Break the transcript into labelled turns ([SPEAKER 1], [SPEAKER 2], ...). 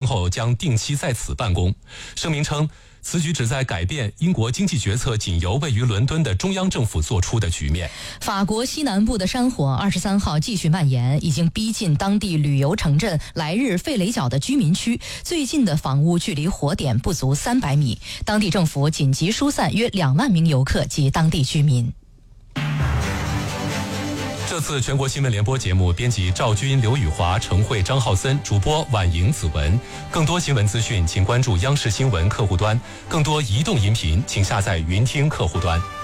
[SPEAKER 1] 后将定期在此办公。声明称，此举旨在改变英国经济决策仅由位于伦敦的中央政府做出的局面。
[SPEAKER 2] 法国西南部的山火23号继续蔓延，已经逼近当地旅游城镇莱日费雷角的居民区，最近的房屋距离火点不足300米。当地政府紧急疏散约2万名游客及当地居民。
[SPEAKER 1] 这次全国新闻联播节目，编辑赵军、刘宇华、陈慧、张浩森，主播婉莹、子文。更多新闻资讯，请关注央视新闻客户端；更多移动音频，请下载云听客户端。